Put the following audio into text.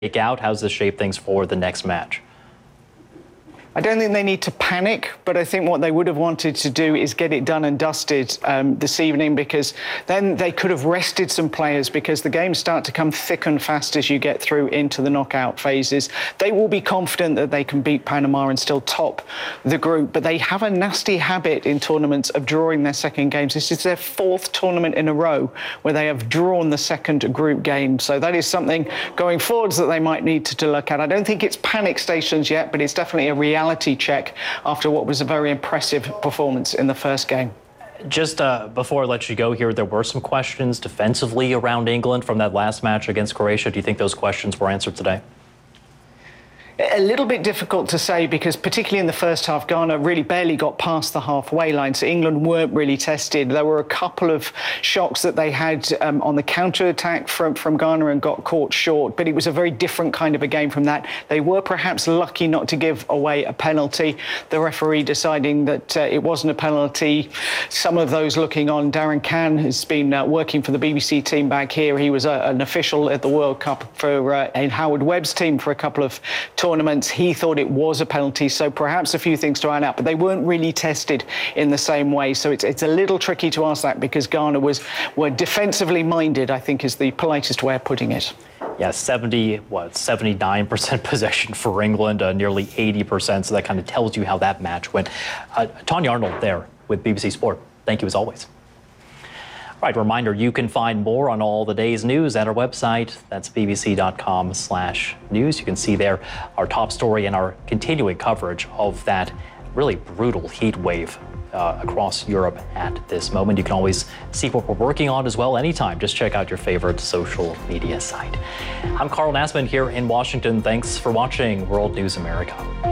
out? How does this shape things for the next match? I don't think they need to panic, but I think what they would have wanted to do is get it done and dusted this evening, because then they could have rested some players, because the games start to come thick and fast as you get through into the knockout phases. They will be confident that they can beat Panama and still top the group, but they have a nasty habit in tournaments of drawing their second games. This is their fourth tournament in a row where they have drawn the second group game. So that is something going forwards that they might need to look at. I don't think it's panic stations yet, but it's definitely a reality check after what was a very impressive performance in the first game. Just before I let you go here, there were some questions defensively around England from that last match against Croatia. Do you think those questions were answered today? A little bit difficult to say, because particularly in the first half, Ghana really barely got past the halfway line, so England weren't really tested. There were a couple of shocks that they had on the counter-attack from Ghana and got caught short, but it was a very different kind of a game from that. They were perhaps lucky not to give away a penalty, the referee deciding that it wasn't a penalty. Some of those looking on, Darren Cann has been working for the BBC team back here. He was an official at the World Cup for in Howard Webb's team for a couple of tournaments. He thought it was a penalty, so perhaps a few things to iron out, but they weren't really tested in the same way. So it's a little tricky to ask that, because Ghana were defensively minded, I think is the politest way of putting it. Yeah, 79% possession for England, nearly 80%. So that kind of tells you how that match went. Tanya Arnold there with BBC Sport. Thank you as always. All right, reminder, you can find more on all the day's news at our website. That's bbc.com/news. You can see there our top story and our continuing coverage of that really brutal heat wave across Europe at this moment. You can always see what we're working on as well anytime. Just check out your favorite social media site. I'm Carl Nassman here in Washington. Thanks for watching World News America.